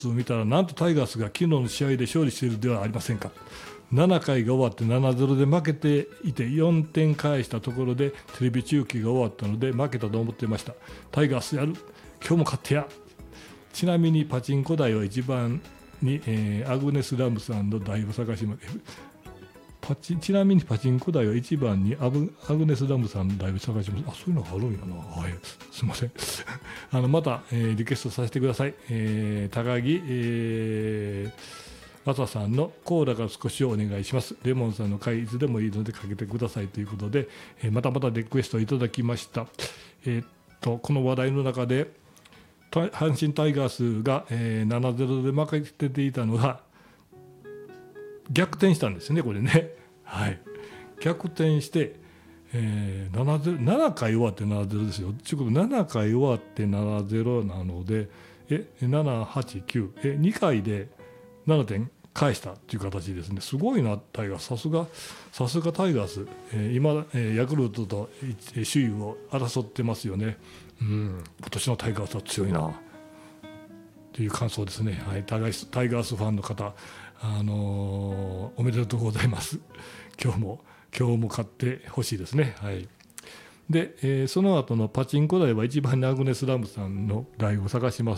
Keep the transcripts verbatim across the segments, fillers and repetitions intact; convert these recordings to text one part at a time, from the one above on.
見たらなんとタイガースが昨日の試合で勝利しているではありませんか。ななかいが終わって ななたいゼロ で負けていてよんてん返したところでテレビ中継が終わったので負けたと思っていました。タイガースやる、今日も勝ってや。ちなみにパチンコ台は一番に、えー、アグネス・ラムさんの台を探します。パチちなみにパチンコ台は一番にアブアグネス・ラムさんの台を探します。あ、そういうのがあるんやな。はい、すみません。あのまた、えー、リクエストさせてください。えー、高木、えー、朝さんのコーラが少しをお願いします。レモンさんの回いつでもいいのでかけてくださいということで、えー、またまたリクエストをいただきました。えー、っとこの話題の中で阪神タイガースが、えー、ななたいゼロ で負けてていたのが逆転したんですね、これね。はい、逆転して、えー、ななかい終わってななたいゼロですよ。ということでななかい終わってななたいゼロなので、えなな、はち、きゅう、えにかいでななてん返したという形ですね。すごいな、タイガース。さすが、さすがタイガース。えー、今、えー、ヤクルトと首位を争ってますよね。うん、今年のタイガースは強いなという感想ですね。はい、タイガース、タイガースファンの方、あのー、おめでとうございます。今日も今日も勝ってほしいですね。はい、で、えー、その後のパチンコ台は一番にアグネス・ラムさんの台を探します。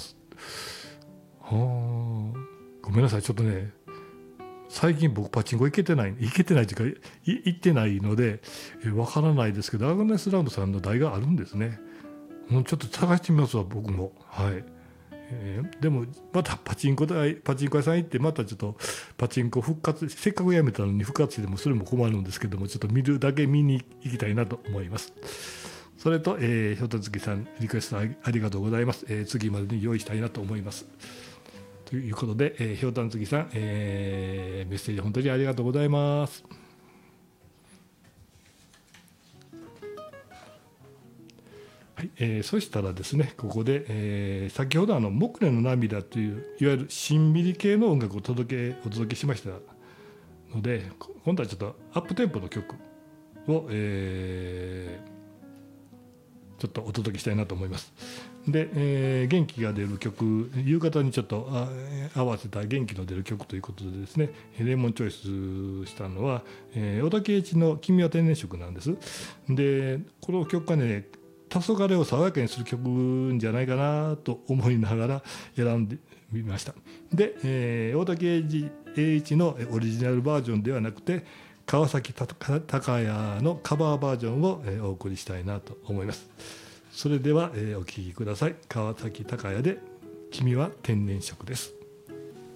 はあ、ごめんなさい、ちょっとね、最近僕パチンコ行けてない行けてないというか行ってないのでえー、わからないですけど、アグネス・ラムさんの台があるんですね。もうちょっと探してみますわ、僕も。はい、えー、でもまたパチンコ台パチンコ屋さん行ってまたちょっとパチンコ復活、せっかくやめたのに復活してもそれも困るんですけども、ちょっと見るだけ見に行きたいなと思います。それと、えー、ひょとつきさんリクエストありがとうございます。えー、次までに用意したいなと思います。ということで、えー、ひょたんつぎさん、えー、メッセージ本当にありがとうございます。はい、えー、そしたらですね、ここで、えー、先ほどあの木蓮の涙といういわゆるしんみり系の音楽を届けお届けしましたので、今度はちょっとアップテンポの曲を、えー、ちょっとお届けしたいなと思います。で、えー、元気が出る曲、夕方にちょっと合わせた元気の出る曲ということでですね、レモンチョイスしたのは、えー、小田圭一の君は天然色なんです。で、この曲がね、黄昏を爽やかにする曲じゃないかなと思いながら選んでみました。で、えー、大竹栄一のオリジナルバージョンではなくて、川崎隆也のカバーバージョンを、えー、お送りしたいなと思います。それでは、えー、お聴きください。川崎隆也で君は天然色です。